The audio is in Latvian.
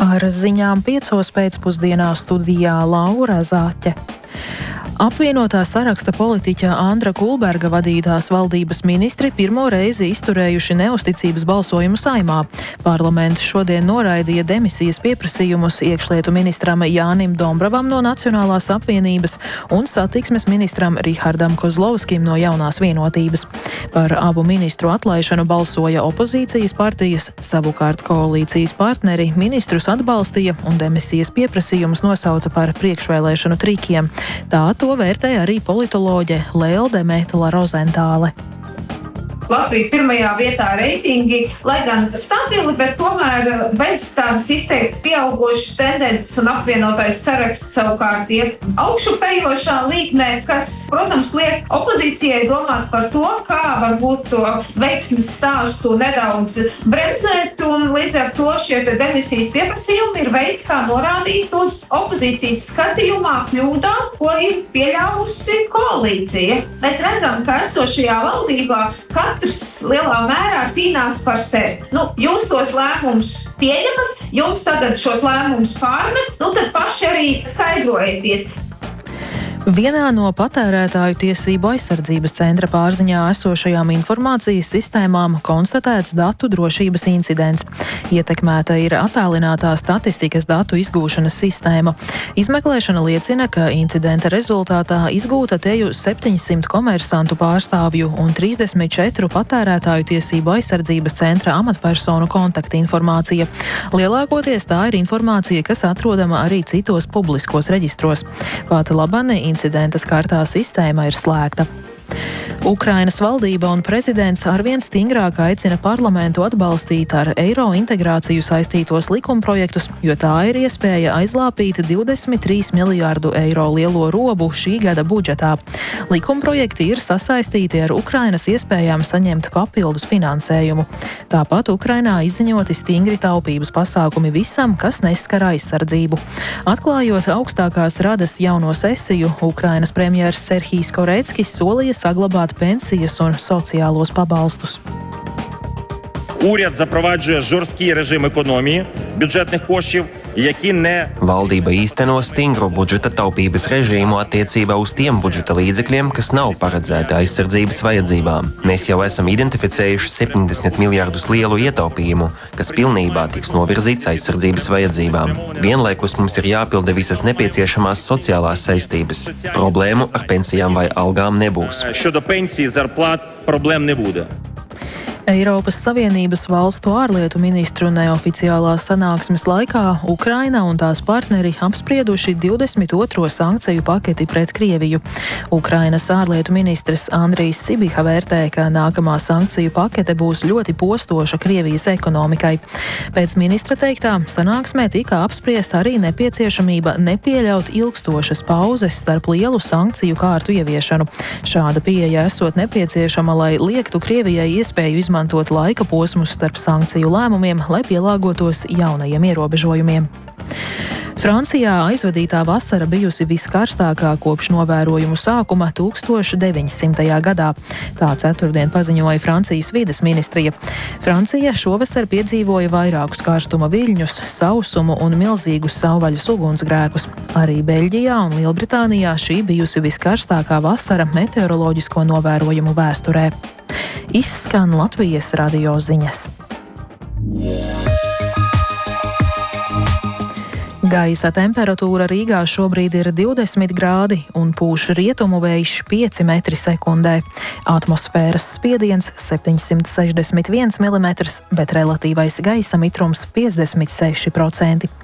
Ar ziņām 5 pēcpusdienā studijā Laura Zāķe. Apvienotā saraksta politiķa Andra Kulberga vadītās valdības ministri pirmo reizi izturējuši neusticības balsojumu Saeimā. Parlaments šodien noraidīja demisijas pieprasījumus iekšlietu ministram Jānim Dombravam no Nacionālās apvienības un satiksmes ministram Rihardam Kozlovskim no Jaunās vienotības. Par abu ministru atlaišanu balsoja opozīcijas partijas, savukārt koalīcijas partneri ministrus atbalstīja un demisijas pieprasījumus nosauca par priekšvēlēšanu trikiem. Tā to vērtē arī politoloģe Lelde Metla Rozentāle. Latvija pirmajā vietā reitingi, lai gan stabili, bet tomēr bez tādas izteikti pieaugošas tendences un apvienotais saraksts savukārt iet augšupejošā līknē, kas, protams, liek opozīcijai domāt par to, kā varbūt to veiksmes stāstu nedaudz bremzēt, un līdz ar to šie demisijas pieprasījumi ir veids, kā norādīt uz opozīcijas skatījumā kļūdām, ko ir pieļāvusi koalīcija. Mēs redzam, ka esošajā valdībā katrs lielā mērā cīnās par sevi. Jūs tos lēmumus pieņemat, jums tagad šos lēmumus pārmet, tad paši arī skaidrojieties. Vienā no patērētāju tiesību aizsardzības centra pārziņā esošajām informācijas sistēmām konstatēts datu drošības incidents. Ietekmēta ir attālinātā statistikas datu izgūšanas sistēma. Izmeklēšana liecina, ka incidenta rezultātā izgūta teju 700 komersantu pārstāvju un 34 patērētāju tiesību aizsardzības centra amatpersonu kontaktinformācija. Lielākoties tā ir informācija, kas atrodama arī citos publiskos reģistros. Pat labani incidenta skartā sistēma ir slēgta. Ukrainas valdība un prezidents arvien stingrāk aicina parlamentu atbalstīt ar eiro integrāciju saistītos likumprojektus, jo tā ir iespēja aizlāpīt 23 miljārdu eiro lielo robu šī gada budžetā. Likumprojekti ir sasaistīti ar Ukrainas iespējām saņemt papildus finansējumu. Tāpat Ukrainā izziņoti stingri taupības pasākumi visam, kas neskar aizsardzību. Atklājot augstākās radas jauno sesiju, Ukrainas premjers Serhijs Koreckis solīja saglabāt pensijas un sociālos pabalstus. Уряд запроваджує жорсткий режим економії бюджетних коштів, які не... Valdība īsteno stingru budžeta taupības režīmu attiecībā uz tiem budžeta līdzekļiem, kas nav paredzēti aizsardzības vajadzībām. Mēs jau esam identificējuši 70 miljārdus lielu ietaupījumu, kas pilnībā tiks novirzīts aizsardzības vajadzībām. Vienlaikus mums ir jāpilda visas nepieciešamās sociālās saistības. Problēmu ar pensijām vai algām nebūs. Щодо пенсій, зарплат, проблем не буде. Eiropas Savienības valstu ārlietu ministru neoficiālās sanāksmes laikā Ukraina un tās partneri apsprieduši 22. sankciju paketi pret Krieviju. Ukrainas ārlietu ministrs Andrijs Sibiha vērtē, ka nākamā sankciju pakete būs ļoti postoša Krievijas ekonomikai. Pēc ministra teiktā, sanāksmē tika apspriesta arī nepieciešamība nepieļaut ilgstošas pauzes starp lielu sankciju kārtu ieviešanu. Šāda pieeja esot nepieciešama, lai liektu Krievijai iespēju izmantot laika posmus starp sankciju lēmumiem, lai pielāgotos jaunajiem ierobežojumiem. Francijā aizvadītā vasara bijusi viskarstākā kopš novērojumu sākuma 1900. gadā. Tā ceturtdien paziņoja Francijas vides ministrija. Francija šovasar piedzīvoja vairākus karstuma viļņus, sausumu un milzīgus savvaļas ugunsgrēkus. Arī Beļģijā un Lielbritānijā šī bijusi viskarstākā vasara meteoroloģisko novērojumu vēsturē. Izskan Latvijas radio ziņas. Gaisa temperatūra Rīgā šobrīd ir 20 grādi un pūš rietumu vējš 5 metri sekundē. Atmosfēras spiediens 761 mm, bet relatīvais gaisa mitrums 56%.